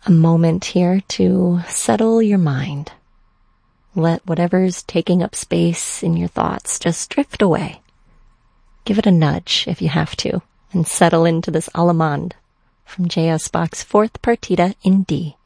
a moment here to settle your mind. Let whatever's taking up space in your thoughts just drift away. Give it a nudge if you have to, and settle into this allemande from J.S. Bach's Fourth Partita in D.